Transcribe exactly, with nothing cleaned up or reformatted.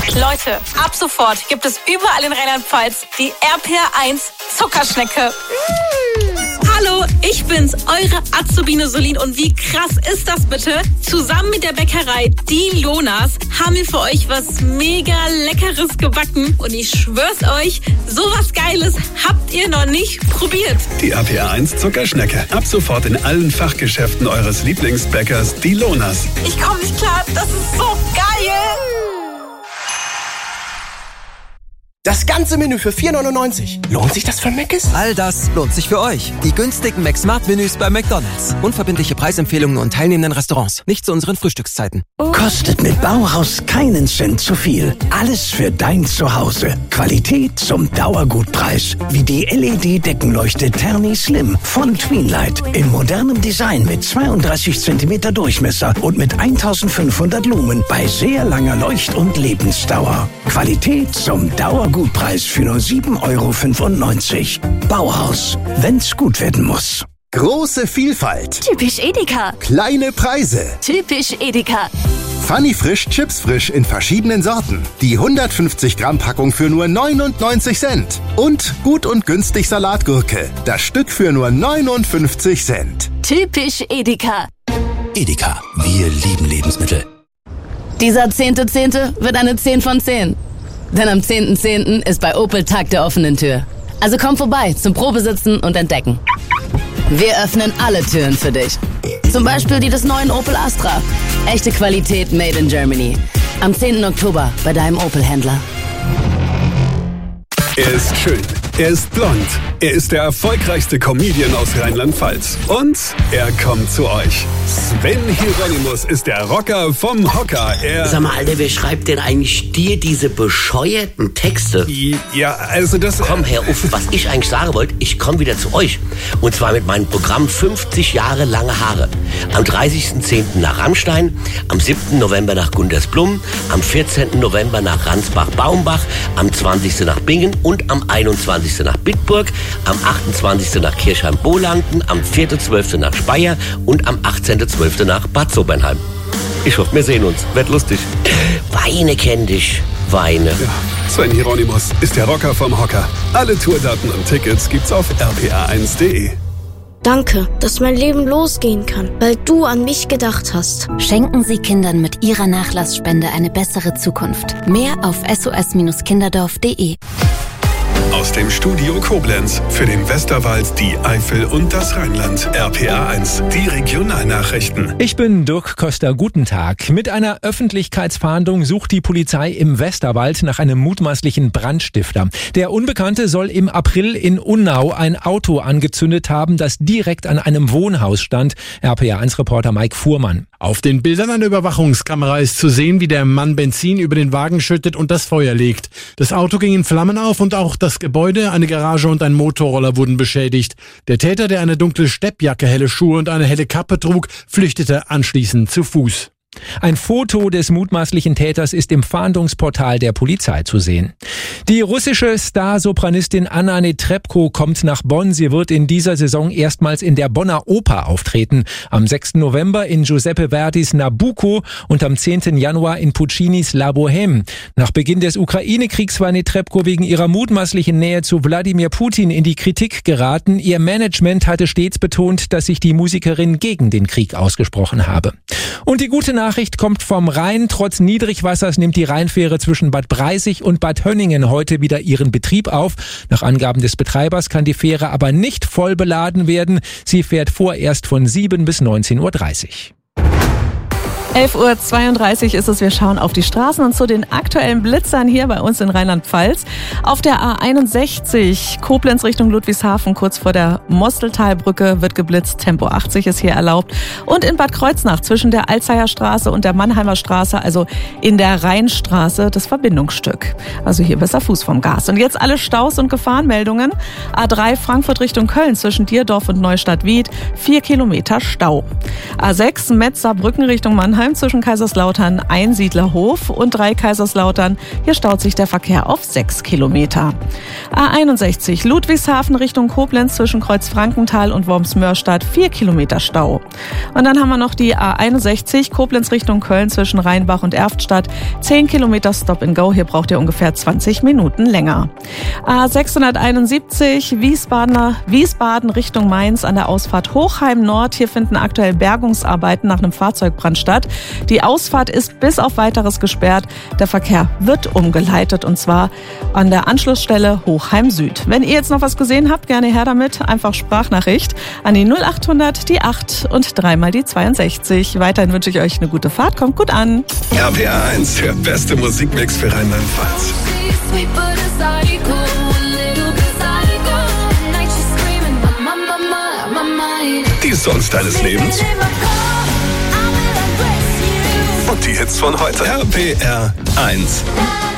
Leute, ab sofort gibt es überall in Rheinland-Pfalz die R P R eins Zuckerschnecke. Hallo, ich bin's, eure Azubine Solin. Und wie krass ist das bitte? Zusammen mit der Bäckerei Die Lonas haben wir für euch was mega Leckeres gebacken. Und ich schwör's euch, sowas Geiles habt ihr noch nicht probiert. Die R P R eins Zuckerschnecke. Ab sofort in allen Fachgeschäften eures Lieblingsbäckers Die Lonas. Ich komm nicht klar, das ist so geil. Das ganze Menü für vier neunundneunzig. Lohnt sich das für Mc's? All das lohnt sich für euch. Die günstigen McSmart-Menüs bei McDonald's. Unverbindliche Preisempfehlungen und teilnehmenden Restaurants. Nicht zu unseren Frühstückszeiten. Kostet mit Bauhaus keinen Cent zu viel. Alles für dein Zuhause. Qualität zum Dauergutpreis. Wie die L E D-Deckenleuchte Terni Slim von Tweenlight. In modernem Design mit zweiunddreißig Zentimeter Durchmesser und mit eintausendfünfhundert Lumen bei sehr langer Leucht- und Lebensdauer. Qualität zum Dauergutpreis. Gutpreis für nur sieben Euro fünfundneunzig. Bauhaus, wenn's gut werden muss. Große Vielfalt. Typisch Edeka. Kleine Preise. Typisch Edeka. Funny Frisch Chips Frisch in verschiedenen Sorten. Die hundertfünfzig Gramm Packung für nur neunundneunzig Cent. Und gut und günstig Salatgurke. Das Stück für nur neunundfünfzig Cent. Typisch Edeka. Edeka, wir lieben Lebensmittel. Dieser zehnte Zehnte wird eine zehn von zehn. Denn am zehnten zehnten ist bei Opel Tag der offenen Tür. Also komm vorbei zum Probesitzen und Entdecken. Wir öffnen alle Türen für dich. Zum Beispiel die des neuen Opel Astra. Echte Qualität made in Germany. Am zehnten Oktober bei deinem Opel-Händler. Er ist schön, er ist blond, er ist der erfolgreichste Comedian aus Rheinland-Pfalz. Und er kommt zu euch. Sven Hieronymus ist der Rocker vom Hocker. Er Sag mal, Alter, wer schreibt denn eigentlich dir diese bescheuerten Texte? Ja, also das... Komm, Herr Uff, was ich eigentlich sagen wollte, ich komme wieder zu euch. Und zwar mit meinem Programm fünfzig Jahre lange Haare. Am dreißigsten zehnten nach Rammstein, am siebten November nach Gundersblum, am vierzehnten November nach Ransbach-Baumbach, am zwanzigsten nach Bingen und am einundzwanzigsten nach Bitburg, am achtundzwanzigsten nach Kirchheim-Bohlanden, am vierten zwölften nach Speyer und am achtzehnten zwölften nach Bad Sobernheim. Ich hoffe, wir sehen uns. Wird lustig. Weine kenn dich. Weine. Ja, Sven Hieronymus ist der Rocker vom Hocker. Alle Tourdaten und Tickets gibt's auf r p r eins punkt d e. Danke, dass mein Leben losgehen kann, weil du an mich gedacht hast. Schenken Sie Kindern mit Ihrer Nachlassspende eine bessere Zukunft. Mehr auf s o s kinderdorf punkt d e. Aus dem Studio Koblenz für den Westerwald, die Eifel und das Rheinland. R P R eins, die Regionalnachrichten. Ich bin Dirk Köster, guten Tag. Mit einer Öffentlichkeitsfahndung sucht die Polizei im Westerwald nach einem mutmaßlichen Brandstifter. Der Unbekannte soll im April in Unnau ein Auto angezündet haben, das direkt an einem Wohnhaus stand. R P R eins Reporter Mike Fuhrmann. Auf den Bildern einer Überwachungskamera ist zu sehen, wie der Mann Benzin über den Wagen schüttet und das Feuer legt. Das Auto ging in Flammen auf und auch das Gebäude, eine Garage und ein Motorroller wurden beschädigt. Der Täter, der eine dunkle Steppjacke, helle Schuhe und eine helle Kappe trug, flüchtete anschließend zu Fuß. Ein Foto des mutmaßlichen Täters ist im Fahndungsportal der Polizei zu sehen. Die russische Star-Sopranistin Anna Netrebko kommt nach Bonn. Sie wird in dieser Saison erstmals in der Bonner Oper auftreten. Am sechsten November in Giuseppe Verdis Nabucco und am zehnten Januar in Puccinis La Bohème. Nach Beginn des Ukraine-Kriegs war Netrebko wegen ihrer mutmaßlichen Nähe zu Wladimir Putin in die Kritik geraten. Ihr Management hatte stets betont, dass sich die Musikerin gegen den Krieg ausgesprochen habe. Und die gute Nachricht kommt vom Rhein. Trotz Niedrigwassers nimmt die Rheinfähre zwischen Bad Breisig und Bad Hönningen heute wieder ihren Betrieb auf. Nach Angaben des Betreibers kann die Fähre aber nicht voll beladen werden. Sie fährt vorerst von sieben bis neunzehn Uhr dreißig. elf Uhr zweiunddreißig ist es. Wir schauen auf die Straßen und zu den aktuellen Blitzern hier bei uns in Rheinland-Pfalz. Auf der A einundsechzig Koblenz Richtung Ludwigshafen, kurz vor der Mosteltalbrücke, wird geblitzt. Tempo achtzig ist hier erlaubt. Und in Bad Kreuznach zwischen der Alzeier Straße und der Mannheimer Straße, also in der Rheinstraße, das Verbindungsstück. Also hier besser Fuß vom Gas. Und jetzt alle Staus und Gefahrenmeldungen. A drei Frankfurt Richtung Köln zwischen Dierdorf und Neustadt-Wied, vier Kilometer Stau. A sechs Metz Saarbrücken Richtung Mannheim Mülheim zwischen Kaiserslautern Einsiedlerhof und drei Kaiserslautern. Hier staut sich der Verkehr auf sechs Kilometer. A einundsechzig Ludwigshafen Richtung Koblenz zwischen Kreuzfrankenthal und Worms-Mörstadt vier Kilometer Stau. Und dann haben wir noch die A einundsechzig Koblenz Richtung Köln zwischen Rheinbach und Erftstadt zehn Kilometer Stop and Go. Hier braucht ihr ungefähr zwanzig Minuten länger. A sechshunderteinundsiebzig Wiesbadener, Wiesbaden Richtung Mainz an der Ausfahrt Hochheim Nord. Hier finden aktuell Bergungsarbeiten nach einem Fahrzeugbrand statt. Die Ausfahrt ist bis auf Weiteres gesperrt. Der Verkehr wird umgeleitet und zwar an der Anschlussstelle Hochheim Süd. Wenn ihr jetzt noch was gesehen habt, gerne her damit. Einfach Sprachnachricht an die null achthundert, die acht und dreimal die zweiundsechzig. Weiterhin wünsche ich euch eine gute Fahrt. Kommt gut an. R P R eins, der beste Musikmix für Rheinland-Pfalz. Die Songs deines Lebens und die Hits von heute. R P R eins.